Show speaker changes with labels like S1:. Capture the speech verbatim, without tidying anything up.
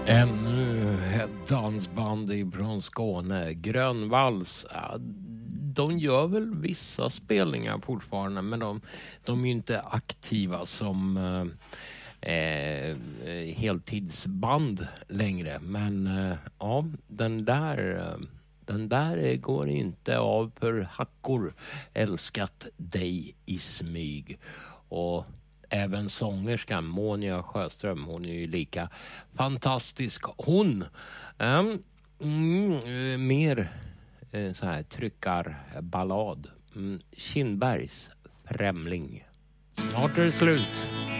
S1: Ännu ett dansband från Skåne, Grönvalls. Ja, de gör väl vissa spelningar fortfarande, men de, de är ju inte aktiva som eh, eh, heltidsband längre. Men eh, ja, den där, den där går inte av för hackor. Älskat dig i smyg. Och även sångerskan Monia Sjöström, hon är ju lika fantastisk. Hon, ähm, mm, mer äh, så här tryckarballad. Mm, Kindbergs Främling. Snart är det slut.